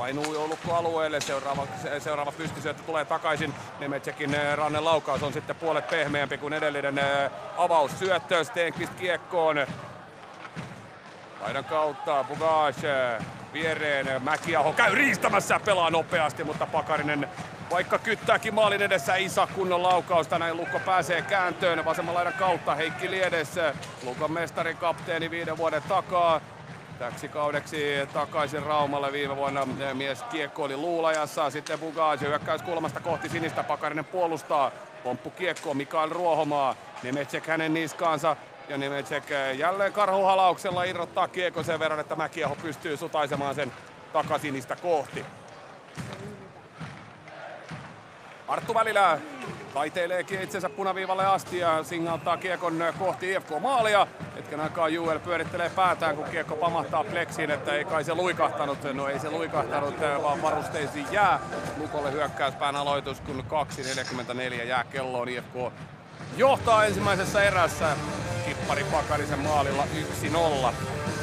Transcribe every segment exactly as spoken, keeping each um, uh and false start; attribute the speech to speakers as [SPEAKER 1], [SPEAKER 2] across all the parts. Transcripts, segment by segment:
[SPEAKER 1] painuu joulukkoalueelle. Seuraava, seuraava pystysyöttö tulee takaisin. Nemetsekin rannen laukaus on sitten puolet pehmeämpi kuin edellinen avaussyöttö. Stenqvist kiekkoon. Laidan kautta Bugage viereen. Mäkiaho käy riistämässä, pelaa nopeasti, mutta Pakarinen vaikka kyttääkin maalin edessä, ei saa kunnon laukausta. Näin Lukko pääsee kääntöön vasemman laidan kautta. Heikki Liedes, Lukon mestarikapteeni viiden vuoden takaa. Täksi kaudeksi takaisin Raumalle. Viime vuonna mies kiekkoili Luulajassa. Sitten Bugage hyökkäyskulmasta kohti sinistä. Pakarinen puolustaa. Pomppu kiekkoon Mikael Ruohomaa. Nemetsek hänen niskaansa. Ja Nemetsek jälleen karhuhalauksella irrottaa kiekko sen verran, että Mäkiaho pystyy sutaisemaan sen takasinistä kohti. Arttu välillä taiteileekin itsensä punaviivalle asti ja signaltaa kiekon kohti I F K-maalia. Hetken aikaa Juel pyörittelee päätään, kun kiekko pamahtaa pleksiin, että ei kai se luikahtanut. No ei se luikahtanut, vaan varusteisiin jää. Lukolle hyökkäyspään aloitus, kun kaksi neljäkymmentäneljä jää kelloon. I F K johtaa ensimmäisessä erässä kippari Pakarisen maalilla yksi nolla.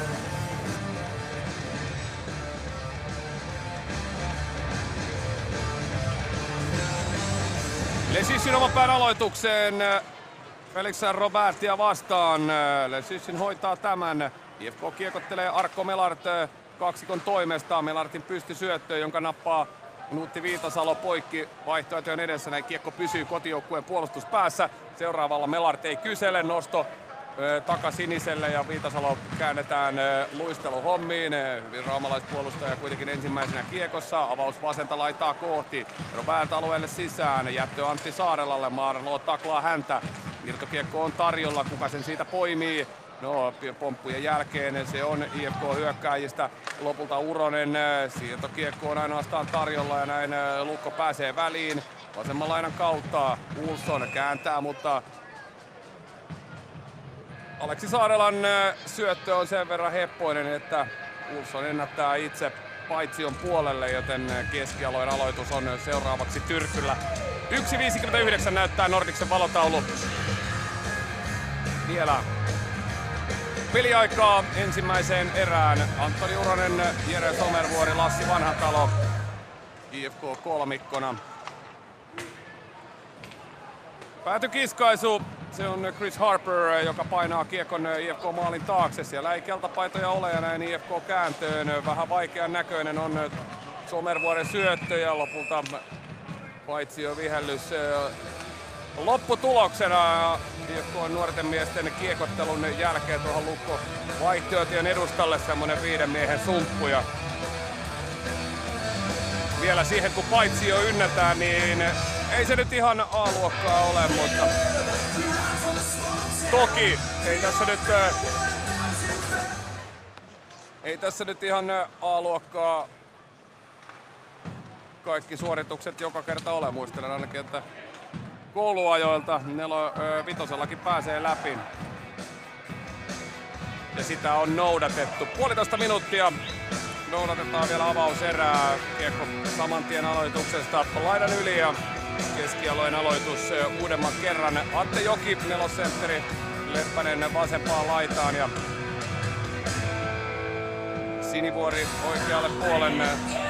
[SPEAKER 1] Lesyssin oman pään aloitukseen Felix Robertia vastaan. Lesyssin hoitaa tämän. I F K kiekottelee Arkko Melart kaksikon toimesta. Melartin pystysyöttö, jonka nappaa Nuutti Viitasalo poikki vaihtoehtojen edessä. Näin kiekko pysyy kotijoukkueen puolustuspäässä. Seuraavalla Melart ei kysele. Nosto takasiniselle ja Viitasalo käännetään luisteluhommiin. Hyvin raumalaispuolustaja kuitenkin ensimmäisenä kiekossa. Avaus vasenta laitaa kohti. Robert alueelle sisään. Jättö Antti Saarelalle. Maaralo taklaa häntä. Irtokiekko on tarjolla. Kuka sen siitä poimii? No, pomppujen jälkeen se on I F K-hyökkääjistä lopulta Uronen. Siirtokiekko on ainoastaan tarjolla ja näin Lukko pääsee väliin. Vasemman laidan kautta Ulsson kääntää, mutta Aleksi Saarelan syöttö on sen verran heppoinen, että Ulsson ennättää itse paitsion puolelle, joten keskialojen aloitus on seuraavaksi Tyrkyllä. yksi viisikymmentäyhdeksän näyttää Nordicsen valotaulu. Vielä peliaikaa ensimmäiseen erään. Antoni Uronen, Jere Somervuori, Lassi Vanhatalo I F K kolmikkona. Päätykiskaisu. Se on Chris Harper, joka painaa kiekon I F K-maalin taakse. Siellä ei keltapaitoja ole ja näin I F K kääntöön. Vähän vaikean näköinen on Somervuoren syöttö ja lopulta paitsio vihellys lopputuloksena. I F K nuorten miesten kiekottelun jälkeen tuohon Lukko vaihtoehtien edustalle semmonen viiden miehen sumppu. Ja vielä siihen kun paitsio ynnätään, niin ei se nyt ihan A-luokkaa ole, mutta toki ei tässä nyt, ei tässä nyt ihan A-luokkaa kaikki suoritukset joka kerta ole. Muistelen ainakin, että kouluajoilta nelo, ö, vitosellakin pääsee läpi. Ja sitä on noudatettu. Puolitoista minuuttia noudatetaan vielä avauserää. Kiekko saman tien aloituksesta laidan yli ja keskialojen aloitus uudemman kerran. Atte Joki, nelosentteri, Leppänen vasempaan laitaan ja Sinivuori oikealle puolen